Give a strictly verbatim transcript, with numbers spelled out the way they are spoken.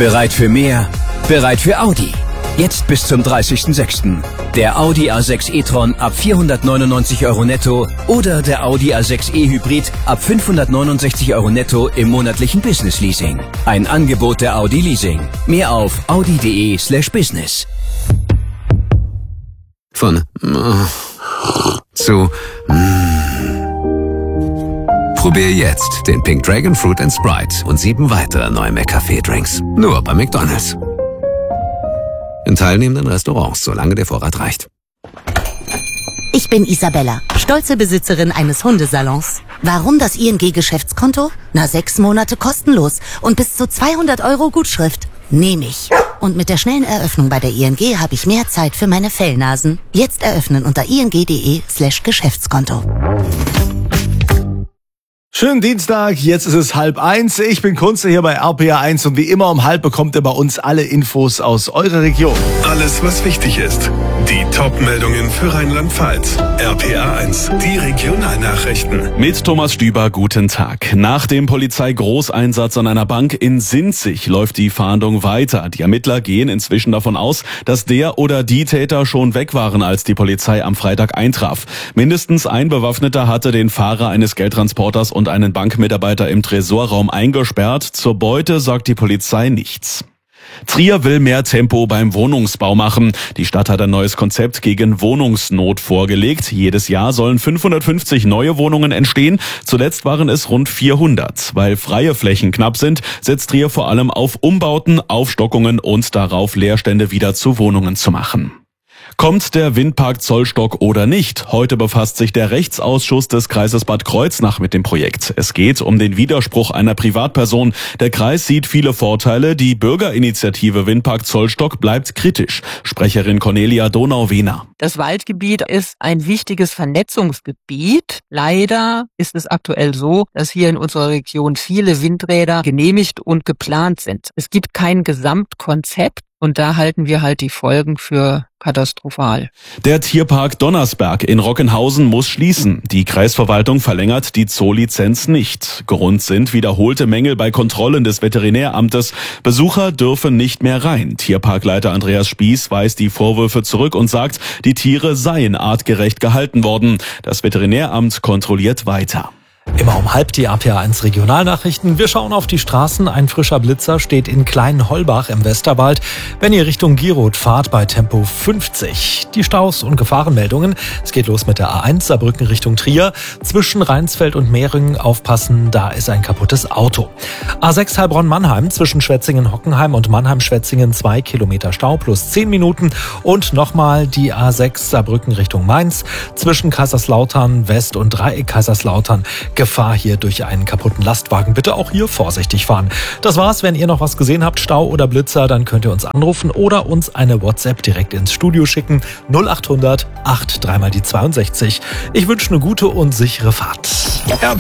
Bereit für mehr? Bereit für Audi. Jetzt bis zum dreißigsten sechsten Der Audi A sechs e-tron ab vierhundertneunundneunzig Euro netto oder der Audi A sechs e-Hybrid ab fünfhundertneunundsechzig Euro netto im monatlichen Business Leasing. Ein Angebot der Audi Leasing. Mehr auf audi.de slash business. Von äh, zu äh. Probier jetzt den Pink Dragon Fruit and Sprite und sieben weitere neue McCafé-Drinks. Nur bei McDonald's. In teilnehmenden Restaurants, solange der Vorrat reicht. Ich bin Isabella, stolze Besitzerin eines Hundesalons. Warum das I N G-Geschäftskonto? Na, sechs Monate kostenlos und bis zu zweihundert Euro Gutschrift. Nehme ich. Und mit der schnellen Eröffnung bei der I N G habe ich mehr Zeit für meine Fellnasen. Jetzt eröffnen unter ing.de slash Geschäftskonto. Schönen Dienstag, jetzt ist es halb eins. Ich bin Kunze hier bei R P R eins und wie immer um halb bekommt ihr bei uns alle Infos aus eurer Region. Alles, was wichtig ist. Die Top-Meldungen für Rheinland-Pfalz. R P R eins, die Regionalnachrichten. Mit Thomas Stüber, guten Tag. Nach dem Polizeigroßeinsatz an einer Bank in Sinzig läuft die Fahndung weiter. Die Ermittler gehen inzwischen davon aus, dass der oder die Täter schon weg waren, als die Polizei am Freitag eintraf. Mindestens ein Bewaffneter hatte den Fahrer eines Geldtransporters und einen Bankmitarbeiter im Tresorraum eingesperrt. Zur Beute sagt die Polizei nichts. Trier will mehr Tempo beim Wohnungsbau machen. Die Stadt hat ein neues Konzept gegen Wohnungsnot vorgelegt. Jedes Jahr sollen fünfhundertfünfzig neue Wohnungen entstehen. Zuletzt waren es rund vierhundert. Weil freie Flächen knapp sind, setzt Trier vor allem auf Umbauten, Aufstockungen und darauf, Leerstände wieder zu Wohnungen zu machen. Kommt der Windpark Zollstock oder nicht? Heute befasst sich der Rechtsausschuss des Kreises Bad Kreuznach mit dem Projekt. Es geht um den Widerspruch einer Privatperson. Der Kreis sieht viele Vorteile. Die Bürgerinitiative Windpark Zollstock bleibt kritisch. Sprecherin Cornelia Donau-Wehner. Das Waldgebiet ist ein wichtiges Vernetzungsgebiet. Leider ist es aktuell so, dass hier in unserer Region viele Windräder genehmigt und geplant sind. Es gibt kein Gesamtkonzept. Und da halten wir halt die Folgen für katastrophal. Der Tierpark Donnersberg in Rockenhausen muss schließen. Die Kreisverwaltung verlängert die Zoolizenz nicht. Grund sind wiederholte Mängel bei Kontrollen des Veterinäramtes. Besucher dürfen nicht mehr rein. Tierparkleiter Andreas Spieß weist die Vorwürfe zurück und sagt, die Tiere seien artgerecht gehalten worden. Das Veterinäramt kontrolliert weiter. Immer um halb die R P R eins Regionalnachrichten. Wir schauen auf die Straßen. Ein frischer Blitzer steht in Kleinholbach im Westerwald, wenn ihr Richtung Gierot fahrt bei Tempo fünfzig. Die Staus und Gefahrenmeldungen. Es geht los mit der A eins Saarbrücken Richtung Trier. Zwischen Rheinsfeld und Mehringen aufpassen, da ist ein kaputtes Auto. A sechs Heilbronn-Mannheim zwischen Schwetzingen-Hockenheim und Mannheim-Schwetzingen zwei Kilometer Stau plus zehn Minuten. Und nochmal die A sechs Saarbrücken Richtung Mainz zwischen Kaiserslautern West und Dreieck Kaiserslautern. Gefahr hier durch einen kaputten Lastwagen. Bitte auch hier vorsichtig fahren. Das war's. Wenn ihr noch was gesehen habt, Stau oder Blitzer, dann könnt ihr uns anrufen oder uns eine WhatsApp direkt ins Studio schicken. null acht hundert acht drei mal die zweiundsechzig. Ich wünsche eine gute und sichere Fahrt.